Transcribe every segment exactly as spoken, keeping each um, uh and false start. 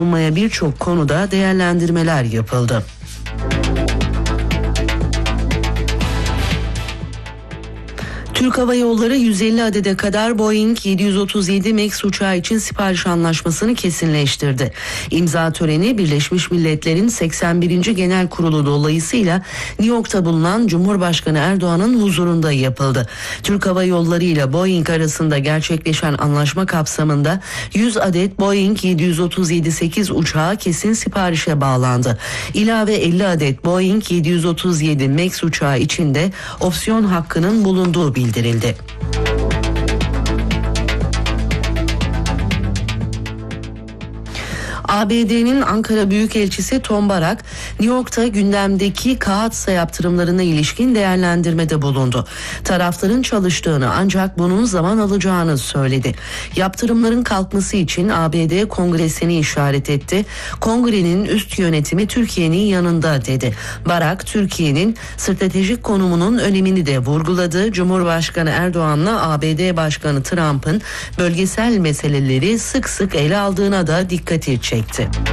birçok konuda değerlendirmeler yapıldı. Türk Hava Yolları yüz elli adede kadar Boeing yedi yüz otuz yedi Max uçağı için sipariş anlaşmasını kesinleştirdi. İmza töreni Birleşmiş Milletler'in seksen birinci Genel Kurulu dolayısıyla New York'ta bulunan Cumhurbaşkanı Erdoğan'ın huzurunda yapıldı. Türk Hava Yolları ile Boeing arasında gerçekleşen anlaşma kapsamında yüz adet Boeing yedi yüz otuz yedi sekiz uçağı kesin siparişe bağlandı. İlave elli adet Boeing yedi yüz otuz yedi Max uçağı için de opsiyon hakkının bulunduğu bildirildi. A B D'nin Ankara Büyükelçisi Tom Barak, New York'ta gündemdeki Kahatsa yaptırımlarına ilişkin değerlendirmede bulundu. Tarafların çalıştığını ancak bunun zaman alacağını söyledi. Yaptırımların kalkması için A B D Kongresi'ni işaret etti. Kongrenin üst yönetimi Türkiye'nin yanında dedi. Barak, Türkiye'nin stratejik konumunun önemini de vurguladı. Cumhurbaşkanı Erdoğan'la A B D Başkanı Trump'ın bölgesel meseleleri sık sık ele aldığına da dikkati çekti.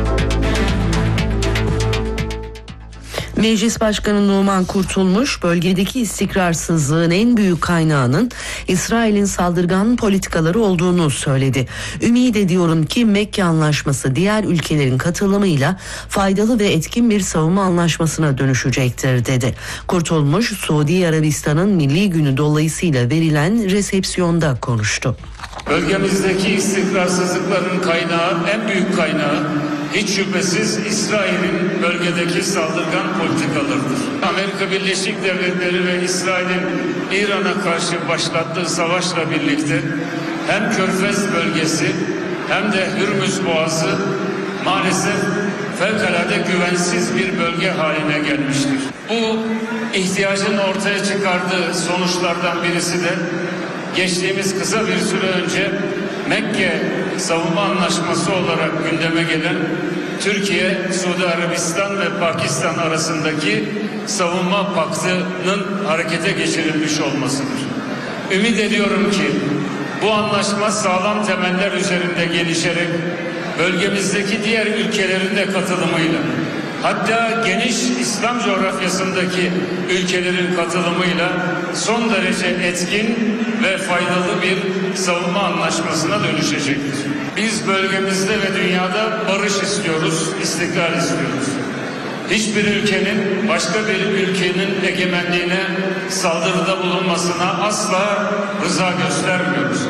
Meclis Başkanı Numan Kurtulmuş, bölgedeki istikrarsızlığın en büyük kaynağının İsrail'in saldırgan politikaları olduğunu söyledi. Ümit ediyorum ki Mekke Anlaşması diğer ülkelerin katılımıyla faydalı ve etkin bir savunma anlaşmasına dönüşecektir dedi. Kurtulmuş, Suudi Arabistan'ın Milli Günü dolayısıyla verilen resepsiyonda konuştu. Bölgemizdeki istikrarsızlıkların kaynağı, en büyük kaynağı hiç şüphesiz İsrail'in bölgedeki saldırgan politikalarıdır. Amerika Birleşik Devletleri ve İsrail'in İran'a karşı başlattığı savaşla birlikte hem Körfez bölgesi hem de Hürmüz Boğazı maalesef fevkalade güvensiz bir bölge haline gelmiştir. Bu ihtiyacın ortaya çıkardığı sonuçlardan birisi de geçtiğimiz kısa bir süre önce Mekke Savunma Anlaşması olarak gündeme gelen Türkiye, Suudi Arabistan ve Pakistan arasındaki savunma paktının harekete geçirilmiş olmasıdır. Ümit ediyorum ki bu anlaşma sağlam temeller üzerinde gelişerek bölgemizdeki diğer ülkelerin de katılımıyla, hatta geniş İslam coğrafyasındaki ülkelerin katılımıyla son derece etkin ve faydalı bir savunma anlaşmasına dönüşecektir. Biz bölgemizde ve dünyada barış istiyoruz, istikrar istiyoruz. Hiçbir ülkenin başka bir ülkenin egemenliğine saldırıda bulunmasına asla rıza göstermiyoruz.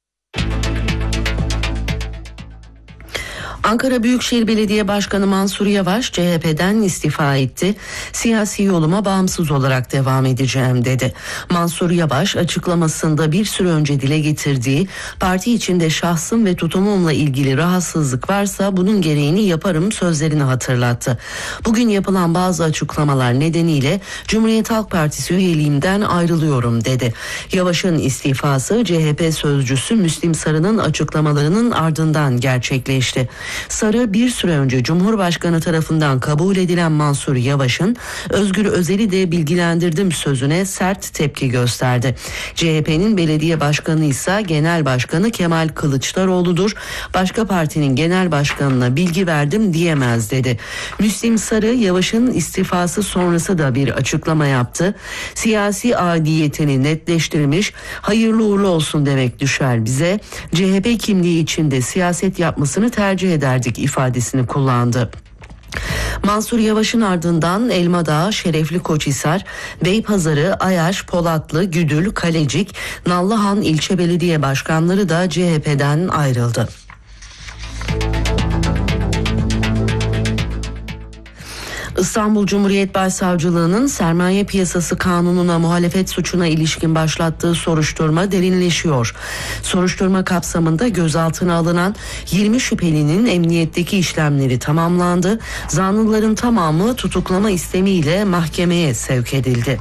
Ankara Büyükşehir Belediye Başkanı Mansur Yavaş C H P'den istifa etti. Siyasi yoluma bağımsız olarak devam edeceğim dedi. Mansur Yavaş açıklamasında bir süre önce dile getirdiği parti içinde şahsım ve tutumumla ilgili rahatsızlık varsa bunun gereğini yaparım sözlerini hatırlattı. Bugün yapılan bazı açıklamalar nedeniyle Cumhuriyet Halk Partisi üyeliğimden ayrılıyorum dedi. Yavaş'ın istifası C H P sözcüsü Müslim Sarı'nın açıklamalarının ardından gerçekleşti. Sarı bir süre önce Cumhurbaşkanı tarafından kabul edilen Mansur Yavaş'ın Özgür Özel'i de bilgilendirdim sözüne sert tepki gösterdi. C H P'nin belediye başkanı ise Genel Başkanı Kemal Kılıçdaroğlu'dur. Başka partinin genel başkanına bilgi verdim diyemez dedi. Müslim Sarı Yavaş'ın istifası sonrası da bir açıklama yaptı. Siyasi aidiyetini netleştirmiş, hayırlı uğurlu olsun demek düşer bize. C H P kimliği içinde siyaset yapmasını tercih ederdik ifadesini kullandı. Mansur Yavaş'ın ardından Elmadağ, Şerefli Koçhisar, Beypazarı, Ayaş, Polatlı, Güdül, Kalecik, Nallıhan ilçe belediye başkanları da C H P'den ayrıldı. İstanbul Cumhuriyet Başsavcılığı'nın sermaye piyasası kanununa muhalefet suçuna ilişkin başlattığı soruşturma derinleşiyor. Soruşturma kapsamında gözaltına alınan yirmi şüphelinin emniyetteki işlemleri tamamlandı. Zanlıların tamamı tutuklama istemiyle mahkemeye sevk edildi.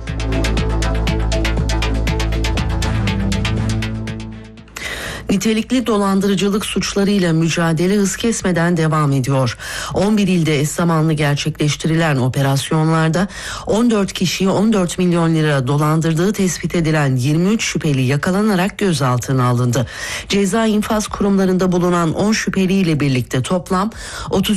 Nitelikli dolandırıcılık suçlarıyla mücadele hız kesmeden devam ediyor. on bir ilde eş zamanlı gerçekleştirilen operasyonlarda on dört kişiyi on dört milyon lira dolandırdığı tespit edilen yirmi üç şüpheli yakalanarak gözaltına alındı. Ceza infaz kurumlarında bulunan on şüpheliyle birlikte toplam otuz